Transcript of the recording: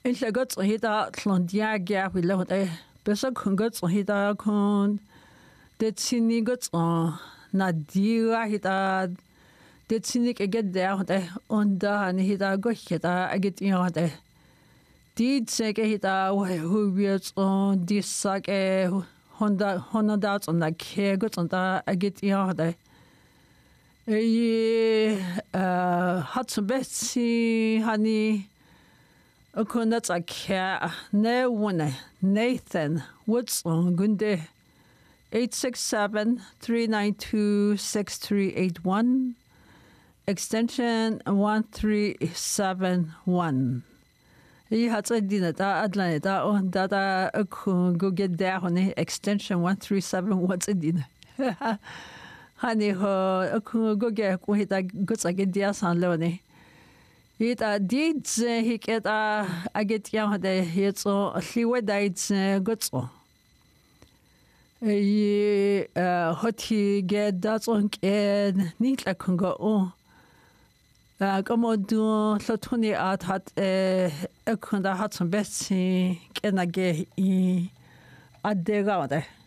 إلا قط هيدا تلنديا جا ولا هذا بس كون قط هيدا كون تتسيني قط ناديرا هيدا تتسيني كجد هذا أندا هيدا قش هيدا أجد هذا ديد سك هيدا وهو بيت ديسك هوندا أندا كه قط أندا أجد هذا هاتسبتسي هني أكون نتأكد نونا Nathan Woodson Gunde 867-392-6381 extension 1371 هي هتصدينا تا أدلنا تا أون تا أكون go get there هني extension 137 وتصدينا هني هو أكون go get وهيدا قصة جديا سان لوني هيدا ديد هيك هذا أجد يوم هذا يتصو اللي دايد قصة هتي جدا صنك نيت لكن قو كمودو لطوني هات أكون ده هات بس كنا جه أدرى